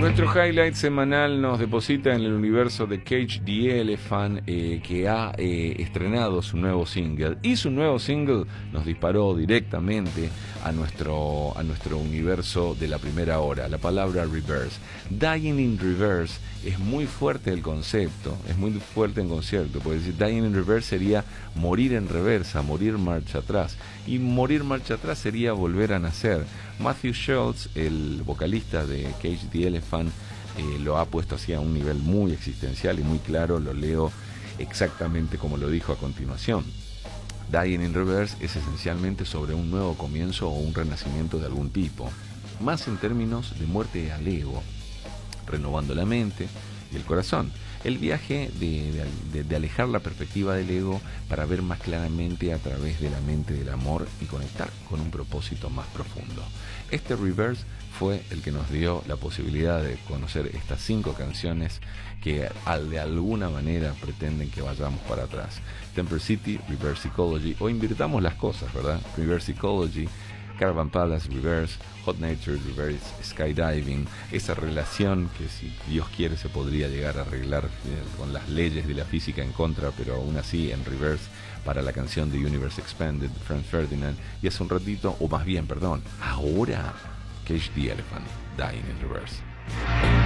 Nuestro highlight semanal nos deposita en el universo de Cage the Elephant, que ha estrenado su nuevo single. Y su nuevo single nos disparó directamente a nuestro universo de la primera hora. La palabra reverse. Dying in reverse es muy fuerte el concepto, es muy fuerte en concierto. Porque decir dying in reverse sería morir en reversa, morir marcha atrás. Y morir marcha atrás sería volver a nacer. Matthew Schultz, el vocalista de Cage the Elephant, lo ha puesto así a un nivel muy existencial y muy claro. Lo leo exactamente como lo dijo a continuación. Dying in Reverse es esencialmente sobre un nuevo comienzo o un renacimiento de algún tipo, más en términos de muerte al ego, renovando la mente y el corazón. El viaje de alejar la perspectiva del ego para ver más claramente a través de la mente del amor y conectar con un propósito más profundo. Este Reverse fue el que nos dio la posibilidad de conocer estas 5 canciones que de alguna manera pretenden que vayamos para atrás. Temper City, Reverse Ecology, o invirtamos las cosas, ¿verdad? Reverse Ecology, Caravan Palace, Reverse, Hot Nature, Reverse, Skydiving, esa relación que si Dios quiere se podría llegar a arreglar con las leyes de la física en contra, pero aún así en reverse para la canción The Universe Expanded, Franz Ferdinand, y hace un ratito, o más bien, perdón, ahora, Cage the Elephant, Dying in Reverse.